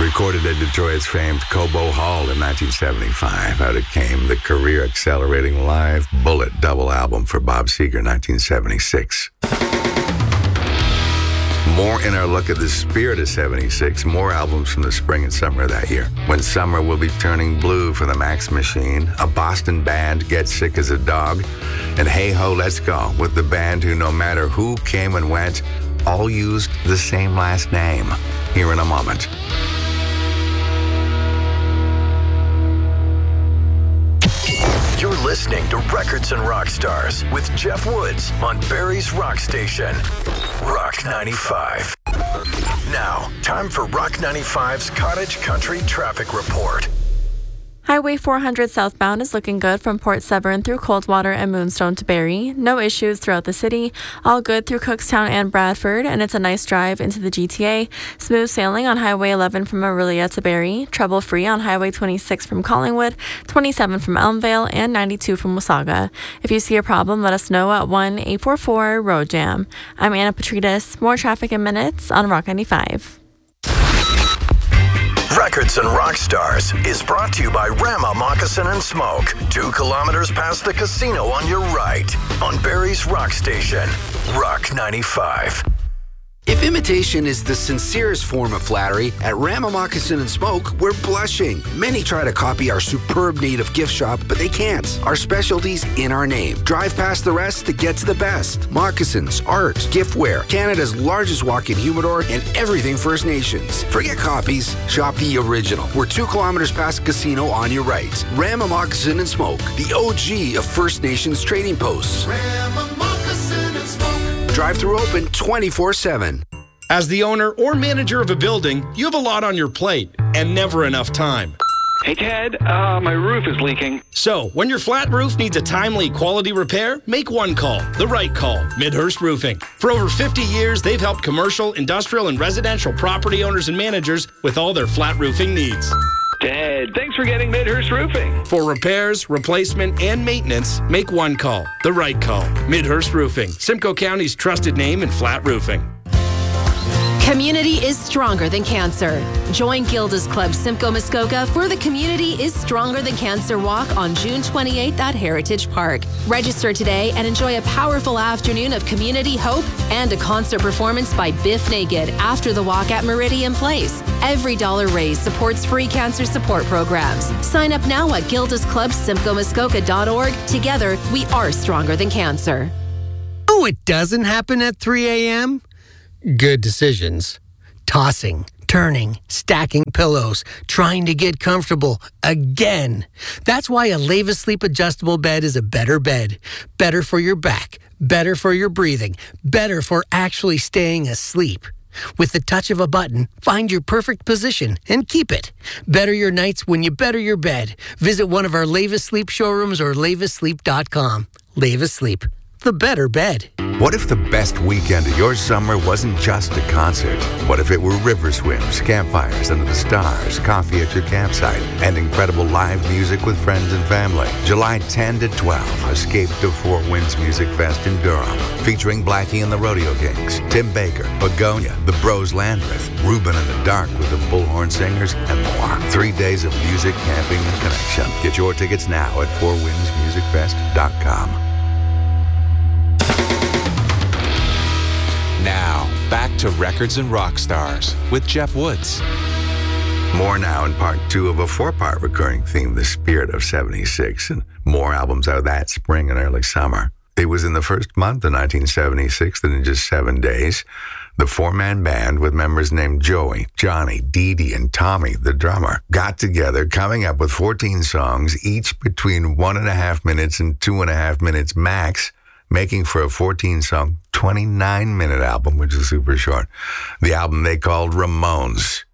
Recorded at Detroit's famed Cobo Hall in 1975. Out it came the career-accelerating live Bullet double album for Bob Seger, 1976. More in our look at the spirit of 76, more albums from the spring and summer of that year. When Summer Will Be Turning Blue for the Max Machine, A Boston Band, Get Sick as a Dog, and Hey Ho, Let's Go, with the band who, no matter who came and went, all used the same last name. Here in a moment. You're listening to Records and Rock Stars with Jeff Woods on Barrie's Rock Station, Rock 95. Now, time for Rock 95's Cottage Country Traffic Report. Highway 400 southbound is looking good from Port Severn through Coldwater and Moonstone to Barrie. No issues throughout the city. All good through Cookstown and Bradford, and it's a nice drive into the GTA. Smooth sailing on Highway 11 from Orillia to Barrie. Trouble-free on Highway 26 from Collingwood, 27 from Elmvale, and 92 from Wasaga. If you see a problem, let us know at 1-844-ROAD-JAM. I'm Anna Petridis. More traffic in minutes on Rock 95. Records and Rock Stars is brought to you by Rama Moccasin and Smoke, 2 kilometers past the casino on your right, on Barrie's Rock Station, Rock 95. If imitation is the sincerest form of flattery, at Rama Moccasin and Smoke, we're blushing. Many try to copy our superb native gift shop, but they can't. Our specialty's in our name. Drive past the rest to get to the best. Moccasins, art, giftware, Canada's largest walk-in humidor, and everything First Nations. Forget copies, shop the original. We're 2 kilometers past the casino on your right. Rama Moccasin and Smoke, the OG of First Nations trading posts. Rama Moccasin and Smoke. Drive-through open 24/7. As the owner or manager of a building, you have a lot on your plate and never enough time. Hey, Ted, my roof is leaking. So, when your flat roof needs a timely quality repair, make one call, the right call, Midhurst Roofing. For over 50 years, they've helped commercial, industrial, and residential property owners and managers with all their flat roofing needs. Ted, thanks for getting Midhurst Roofing. For repairs, replacement, and maintenance, make one call, the right call, Midhurst Roofing, Simcoe County's trusted name in flat roofing. Community is stronger than cancer. Join Gilda's Club Simcoe Muskoka for the Community is Stronger Than Cancer Walk on June 28th at Heritage Park. Register today and enjoy a powerful afternoon of community hope and a concert performance by Biff Naked after the walk at Meridian Place. Every dollar raised supports free cancer support programs. Sign up now at gildasclubsimcoemuskoka.org. Together, we are stronger than cancer. Oh, it doesn't happen at 3 a.m.? Good decisions. Tossing, turning, stacking pillows, trying to get comfortable again. That's why a Leva Sleep adjustable bed is a better bed. Better for your back, better for your breathing, better for actually staying asleep. With the touch of a button, find your perfect position and keep it. Better your nights when you better your bed. Visit one of our Leva Sleep showrooms or levasleep.com. Leva Sleep, the better bed. What if the best weekend of your summer wasn't just a concert? What if it were river swims, campfires under the stars, coffee at your campsite, and incredible live music with friends and family? July 10 to 12, escape to Four Winds Music Fest in Durham, featuring Blackie and the Rodeo Kings, Tim Baker, Begonia, the Bros Landreth, Ruben and the Dark with the Bullhorn Singers, and more. 3 days of music, camping, and connection. Get your tickets now at fourwindsmusicfest.com. Now, back to Records and Rock Stars with Jeff Woods. More now in part 2 of a 4-part recurring theme, The Spirit of 76, and more albums out of that spring and early summer. It was in the first month of 1976 that in just 7 days, the 4-man band with members named Joey, Johnny, Dee Dee, and Tommy, the drummer, got together, coming up with 14 songs, each between 1.5 minutes and 2.5 minutes max, making for a 14-song, 29-minute album, which is super short. The album they called Ramones.